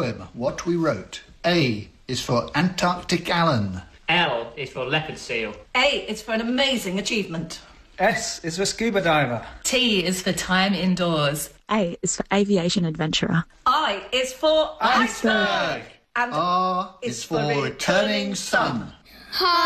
poem what we wrote. A is for Antarctic Alan. L is for leopard seal. A is for an amazing achievement. S is for scuba diver. T is for time indoors. A is for aviation adventurer. I is for Iceberg. And R is for returning sun.